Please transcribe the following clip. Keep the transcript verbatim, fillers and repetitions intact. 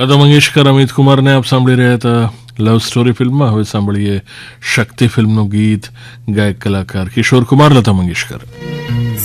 લતા મંગેશકર, અમિત કુમારને આપ સાંભળી રહ્યા હતા લવ સ્ટોરી ફિલ્મમાં. હવે સાંભળીએ શક્તિ ફિલ્મનું ગીત, ગાયક કલાકાર કિશોર કુમાર, લતા મંગેશકર.